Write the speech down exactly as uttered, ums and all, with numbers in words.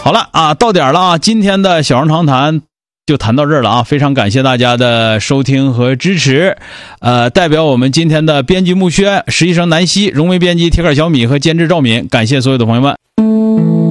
好了啊，到点了啊，今天的小人长谈就谈到这儿了啊，非常感谢大家的收听和支持。呃，代表我们今天的编辑木轩、实习生南希、荣媒编辑铁杆小米和监制赵敏，感谢所有的朋友们。